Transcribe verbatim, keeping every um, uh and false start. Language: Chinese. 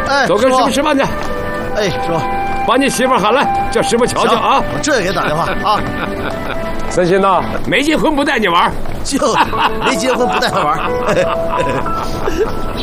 哎， 走，跟师傅吃饭去。 哎，师傅， 把你媳妇喊来，叫师傅瞧瞧啊。 我这也给打电话啊。 三星呐，没结婚不带你玩， 就没结婚不带他玩。